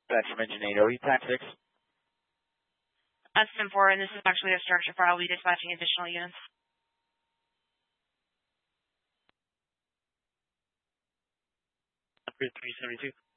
Back from Engine 8, Time 6. That's 10-4, and this is actually a structure fire. I'll be dispatching additional units. 372.